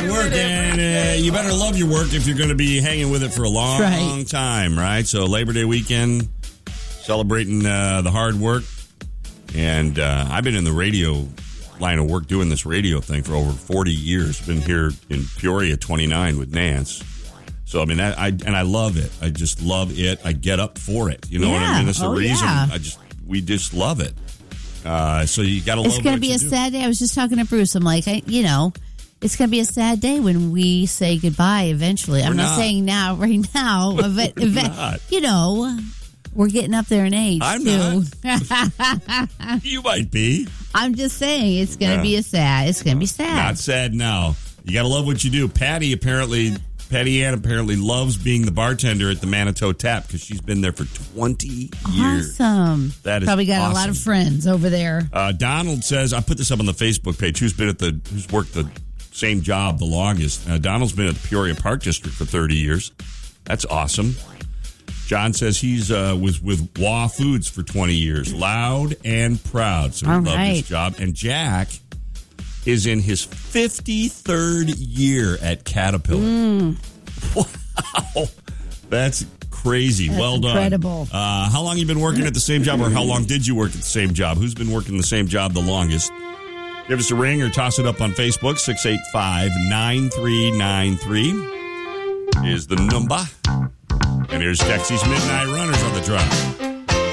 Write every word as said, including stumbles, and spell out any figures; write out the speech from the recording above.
hard work, and uh, you better love your work if you're going to be hanging with it for a long right. time, right? So Labor Day weekend, celebrating uh, the hard work. And uh, I've been in the radio line of work doing this radio thing for over forty years. Been here in Peoria, twenty-nine with Nance. So, I mean, I, I and I love it. I just love it. I get up for it. You know yeah. what I mean? That's the oh, reason. Yeah. I just we just love it. Uh, so you got to love It's going to what be you a do. sad day. I was just talking to Bruce. I'm like, I, you know, it's going to be a sad day when we say goodbye eventually. We're I'm not, not. saying now, right now. But, not. You know, we're getting up there in age, I'm too. not. You might be. I'm just saying it's going to Yeah. be a sad. It's going to be sad. Not sad now. You got to love what you do. Patty apparently, Patty Ann apparently loves being the bartender at the Manitou Tap because she's been there for twenty years. Awesome. That is Probably got awesome. a lot of friends over there. Uh, Donald says, I put this up on the Facebook page. Who's been at the, who's worked the same job the longest? Uh, Donald's been at the Peoria Park District for thirty years. That's awesome. John says he's uh, was with Waugh Foods for twenty years. Loud and proud. So he All loved right. his job. And Jack is in his fifty-third year at Caterpillar. Mm. Wow. That's crazy. That's well done. incredible. Uh, how long you been working at the same job, or how long did you work at the same job? Who's been working the same job the longest? Give us a ring or toss it up on Facebook. six eight five, nine three nine three is the number. And here's Dexy's Midnight Runners on the drive.